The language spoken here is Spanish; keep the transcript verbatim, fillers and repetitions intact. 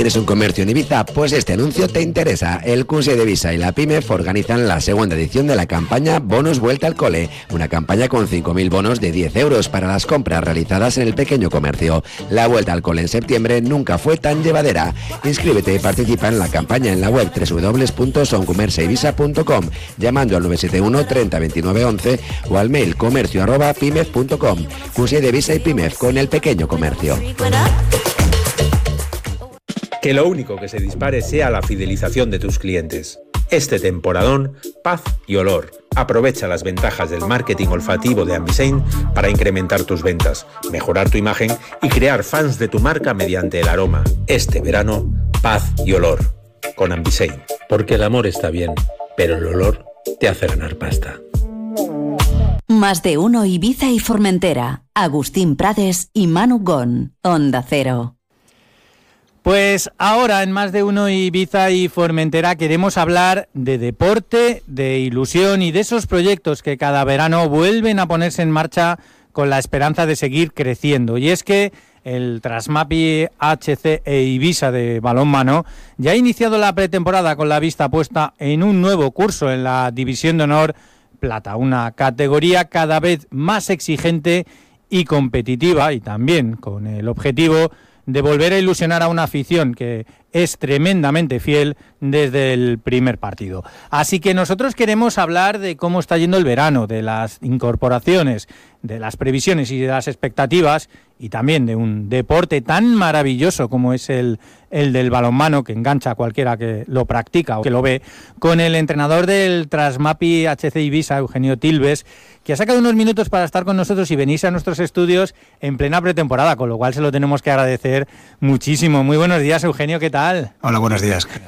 ¿Tienes un comercio en Ibiza? Pues este anuncio te interesa. El Consell de Ibiza y la PIMEF organizan la segunda edición de la campaña Bonos Vuelta al Cole, una campaña con cinco mil bonos de diez euros para las compras realizadas en el pequeño comercio. La vuelta al cole en septiembre nunca fue tan llevadera. Inscríbete y participa en la campaña en la web doble u doble u doble u punto soncomerciaibisa punto com, llamando al nueve siete uno treinta veintinueve once o al mail comercio arroba pimef punto com. Consell de Ibiza y PIMEF, con el pequeño comercio. Que lo único que se dispare sea la fidelización de tus clientes. Este temporadón, paz y olor. Aprovecha las ventajas del marketing olfativo de Ambisein para incrementar tus ventas, mejorar tu imagen y crear fans de tu marca mediante el aroma. Este verano, paz y olor. Con Ambisein. Porque el amor está bien, pero el olor te hace ganar pasta. Más de uno Ibiza y Formentera. Agustín Prades y Manu Gon. Onda Cero. Pues ahora en Más de uno Ibiza y Formentera queremos hablar de deporte, de ilusión y de esos proyectos que cada verano vuelven a ponerse en marcha con la esperanza de seguir creciendo. Y es que el Trasmapi H C e Ibiza de balonmano ya ha iniciado la pretemporada con la vista puesta en un nuevo curso en la División de Honor Plata, una categoría cada vez más exigente y competitiva, y también con el objetivo de volver a ilusionar a una afición que es tremendamente fiel desde el primer partido. Así que nosotros queremos hablar de cómo está yendo el verano, de las incorporaciones, de las previsiones y de las expectativas, y también de un deporte tan maravilloso como es el, el del balonmano, que engancha a cualquiera que lo practica o que lo ve, con el entrenador del Trasmapi H C Ibiza, Eugenio Tilves, que ha sacado unos minutos para estar con nosotros y venirse a nuestros estudios en plena pretemporada, con lo cual se lo tenemos que agradecer muchísimo. Muy buenos días, Eugenio, ¿qué tal? Hola, buenos días.